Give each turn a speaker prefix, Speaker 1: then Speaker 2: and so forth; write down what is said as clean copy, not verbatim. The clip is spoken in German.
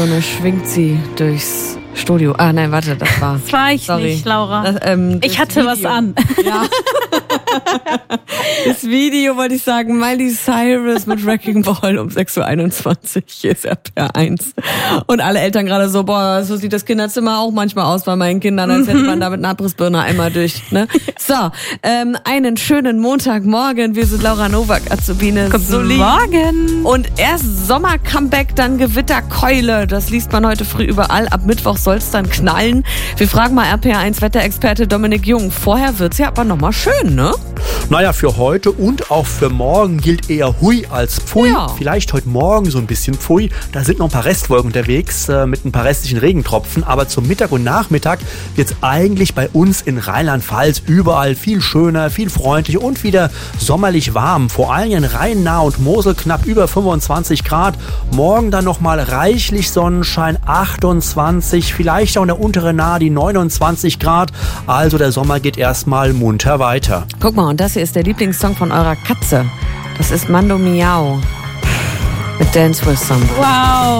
Speaker 1: Und schwingt sie durchs Studio. Ah, nein, warte, das war...
Speaker 2: Das war ich nicht, Laura. Ich hatte was an.
Speaker 1: Ja. Das Video wollte ich sagen, Miley Cyrus mit Wrecking Ball um 6.21 Uhr. Hier ist RPR 1. Und alle Eltern gerade so, boah, so sieht das Kinderzimmer auch manchmal aus bei meinen Kindern, als hätte man da mit einer Abrissbirne einmal durch. Ne? So, einen schönen Montagmorgen. Wir sind Laura Nowak, Azubine.
Speaker 2: Guten Morgen.
Speaker 1: Und erst Sommer-Comeback, dann Gewitterkeule. Das liest man heute früh überall. Ab Mittwoch soll es dann knallen. Wir fragen mal RPR 1 Wetterexperte Dominik Jung. Vorher wird's ja aber nochmal schön, ne?
Speaker 3: Naja, für heute und auch für morgen gilt eher Hui als Pfui.
Speaker 1: Ja.
Speaker 3: Vielleicht heute Morgen so ein bisschen Pfui. Da sind noch ein paar Restwolken unterwegs mit ein paar restlichen Regentropfen. Aber zum Mittag und Nachmittag wird's eigentlich bei uns in Rheinland-Pfalz überall viel schöner, viel freundlicher und wieder sommerlich warm. Vor allem in Rhein-Nahe und Mosel knapp über 25 Grad. Morgen dann nochmal reichlich Sonnenschein, 28, vielleicht auch in der unteren Nahe die 29 Grad. Also der Sommer geht erstmal munter weiter.
Speaker 1: Guck mal, und das hier ist der Lieblingssong von eurer Katze. Das ist Mando Miau mit Dance with Somebody.
Speaker 2: Wow.